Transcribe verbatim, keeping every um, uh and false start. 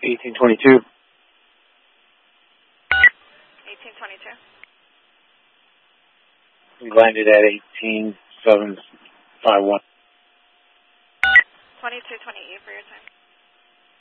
eighteen twenty-two. eighteen twenty-two. We landed at eighteen seven five one. twenty-two twenty-eight for your time.